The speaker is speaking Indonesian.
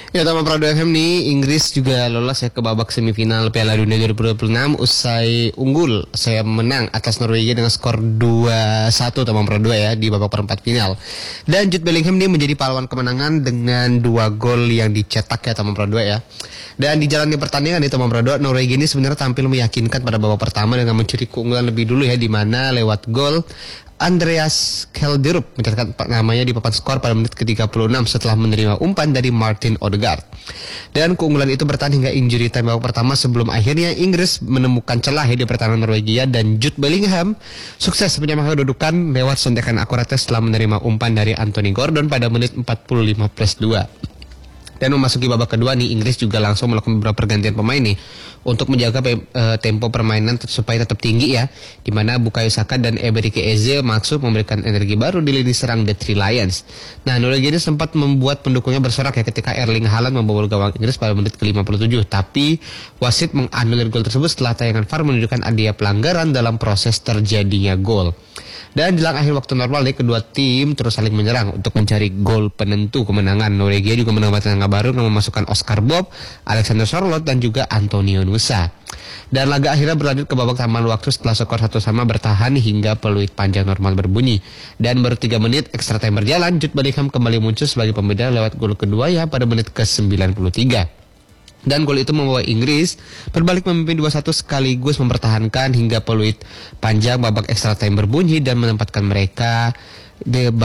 Ya, Tama Prado FM nih, Inggris juga lolos ya ke babak semifinal Piala Dunia 2026 usai unggul saya menang atas Norwegia dengan skor 2-1 Tama Prado ya di babak perempat final. Dan Jude Bellingham nih menjadi pahlawan kemenangan dengan 2 gol yang dicetak ya Tama Prado ya. Dan di jalannya pertandingan di Tama Prado, Norwegia ini sebenarnya tampil meyakinkan pada babak pertama dengan mencuri keunggulan lebih dulu ya, di mana lewat gol Andreas Kjelderup mencatatkan namanya di papan skor pada menit ke-36 setelah menerima umpan dari Martin Odegaard. Dan keunggulan itu bertahan hingga injury time babak pertama sebelum akhirnya Inggris menemukan celah di pertahanan Norwegia dan Jude Bellingham sukses menyamakan kedudukan lewat sondekan akuratnya setelah menerima umpan dari Anthony Gordon pada menit 45+2. Dan memasuki babak kedua nih, Inggris juga langsung melakukan beberapa pergantian pemain nih untuk menjaga tempo permainan supaya tetap tinggi ya, di mana Bukayo Saka dan Eberechi Eze maksud memberikan energi baru di lini serang The Three Lions. Nah, Norwegia ini sempat membuat pendukungnya bersorak ya ketika Erling Haaland membobol gawang Inggris pada menit ke-57, tapi wasit menganulir gol tersebut setelah tayangan VAR menunjukkan adanya pelanggaran dalam proses terjadinya gol. Dan jelang akhir waktu normal nih, kedua tim terus saling menyerang untuk mencari gol penentu kemenangan. Norwegia juga menambahkan tenaga baru dengan memasukkan Oscar Bob, Alexander Sørloth dan juga Antonio Nusa. Dan laga akhirnya berlanjut ke babak tambahan waktu setelah skor 1-1 bertahan hingga peluit panjang normal berbunyi. Dan baru 3 menit extra time berjalan, Jude Bellingham kembali muncul sebagai pembeda lewat gol kedua ya pada menit ke-93. Dan gol itu membawa Inggris berbalik memimpin 2-1 sekaligus mempertahankan hingga peluit panjang babak extra time berbunyi dan menempatkan mereka di